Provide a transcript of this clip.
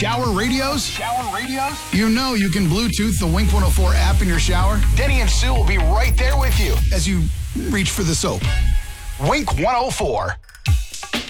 shower radios? Shower radios? You know you can Bluetooth the Wink 104 app in your shower Denny and Sue will be right there with you as you reach for the soap. Wink 104.